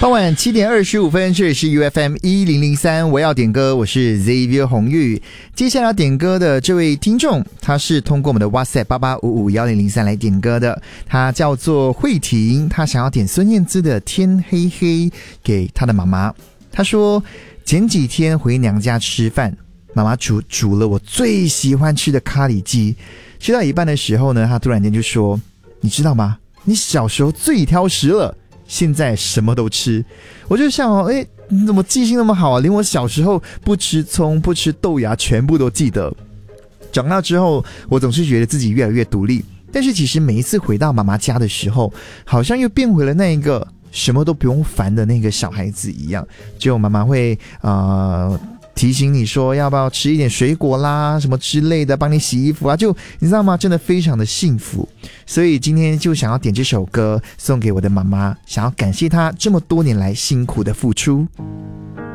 傍晚7点25分，这里是 UFM 1003，我要点歌，我是 Xavier 红玉。接下来点歌的这位听众，他是通过我们的 WhatsApp 88551003来点歌的，他叫做慧婷，他想要点孙燕姿的《天黑黑》给他的妈妈。他说前几天回娘家吃饭，妈妈煮了我最喜欢吃的咖喱鸡，吃到一半的时候呢，他突然间就说，你知道吗，你小时候最挑食了，现在什么都吃。我就想你怎么记性那么好啊，连我小时候不吃葱不吃豆芽全部都记得。长大之后我总是觉得自己越来越独立，但是其实每一次回到妈妈家的时候，好像又变回了那一个什么都不用烦的那个小孩子一样。只有妈妈会提醒你说要不要吃一点水果啦什么之类的，帮你洗衣服啊，就你知道吗，真的非常的幸福。所以今天就想要点这首歌送给我的妈妈，想要感谢她这么多年来辛苦的付出。